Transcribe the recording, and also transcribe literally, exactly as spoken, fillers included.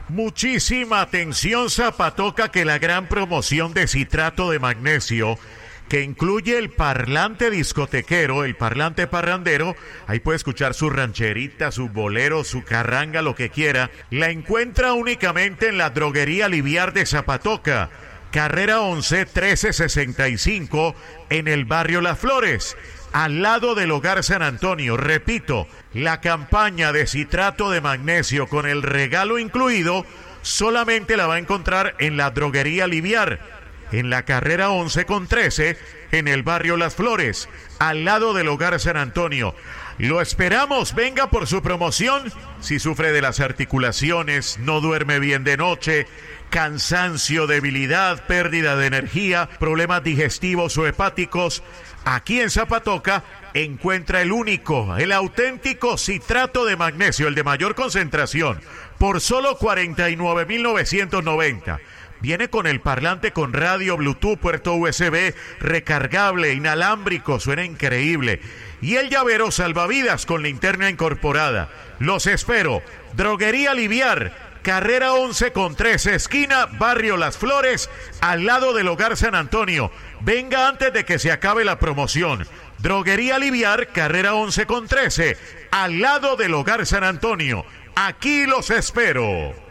Muchísima atención, Zapatoca, que la gran promoción de citrato de magnesio, que incluye el parlante discotequero, el parlante parrandero, ahí puede escuchar su rancherita, su bolero, su carranga, lo que quiera, la encuentra únicamente en la droguería Liviar de Zapatoca, carrera once, trece sesenta y cinco, en el barrio Las Flores, al lado del Hogar San Antonio. Repito, la campaña de citrato de magnesio con el regalo incluido solamente la va a encontrar en la droguería Liviar, en la carrera once con trece, en el barrio Las Flores, al lado del Hogar San Antonio. Lo esperamos, venga por su promoción. Si sufre de las articulaciones, no duerme bien de noche, cansancio, debilidad, pérdida de energía, problemas digestivos o hepáticos, aquí en Zapatoca encuentra el único, el auténtico citrato de magnesio, el de mayor concentración, por solo cuarenta y nueve mil novecientos noventa. Viene con el parlante con radio, Bluetooth, puerto U S B, recargable, inalámbrico, suena increíble. Y el llavero salvavidas con linterna incorporada. Los espero. Droguería Liviar, carrera once con trece, esquina Barrio Las Flores, al lado del Hogar San Antonio. Venga antes de que se acabe la promoción. Droguería Liviar, carrera once con trece, al lado del Hogar San Antonio. Aquí los espero.